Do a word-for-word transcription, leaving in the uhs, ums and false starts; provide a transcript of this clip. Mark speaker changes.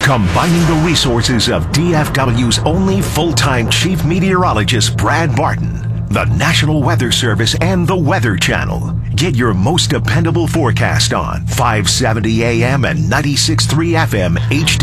Speaker 1: Combining the resources of D F W's only full-time chief meteorologist, Brad Barton, the National Weather Service, and the Weather Channel. Get your most dependable forecast on five seventy A M and ninety-six point three F M H D.